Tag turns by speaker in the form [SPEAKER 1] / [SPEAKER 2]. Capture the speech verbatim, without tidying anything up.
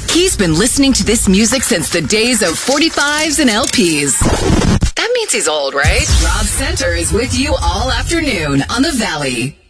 [SPEAKER 1] He's been listening to this music since the days of forty-fives and L Ps. That means he's old, right? Rob Center is with you all afternoon on The Valley.